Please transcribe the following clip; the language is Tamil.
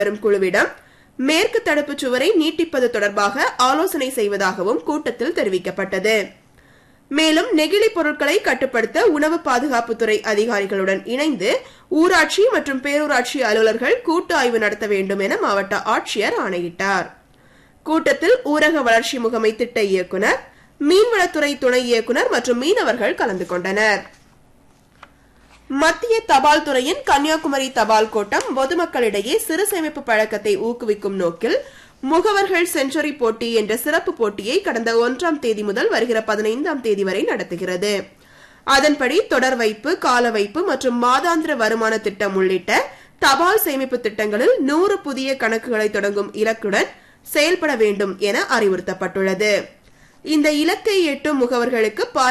வரும் குழுவிடம் மேற்கு தடுப்பு சுவரை நீட்டிப்பது தொடர்பாக ஆலோசனை செய்வதாகவும் கூட்டத்தில் தெரிவிக்கப்பட்டது. மேலும் நெகிழி பொருட்களை கட்டுப்படுத்த உணவு பாதுகாப்புத்துறை அதிகாரிகளுடன் இணைந்து ஊராட்சி மற்றும் பேரூராட்சி அலுவலர்கள் கூட்டு ஆய்வு நடத்த வேண்டும் என மாவட்ட ஆட்சியர் ஆணையிட்டார். கூட்டத்தில் ஊரக வளர்ச்சி முகமை திட்ட இயக்குனர், மீன்வளத்துறை துணை இயக்குனர் மற்றும் மீனவர்கள் கலந்து கொண்டனர். மத்திய தபால் துறையின் கன்னியாகுமரி தபால் கோட்டம் பொதுமக்களிடையே சிறு சேமிப்பு பழக்கத்தை ஊக்குவிக்கும் நோக்கில் முகவர்கள் செஞ்சுரி போட்டி என்ற சிறப்பு போட்டியை கடந்த 1ஆம் தேதி முதல் வருகிற 15ஆம் தேதி வரை நடத்துகிறது. அதன்படி தொடர் வைப்பு, கால வைப்பு மற்றும் மாதாந்திர வருமான திட்டம் உள்ளிட்ட தபால் சேமிப்பு திட்டங்களில் 100 புதிய கணக்குகளை தொடங்கும் இலக்குடன் செயல்பட வேண்டும் என அறிவுறுத்தப்பட்டுள்ளது. இந்த இலக்கை எட்டும் முகவர்களுக்கு